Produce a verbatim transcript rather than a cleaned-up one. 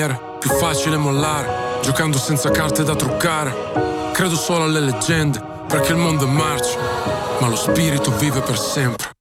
più facile mollare, giocando senza carte da truccare. Credo solo alle leggende, perché il mondo è marcio, ma lo spirito vive per sempre.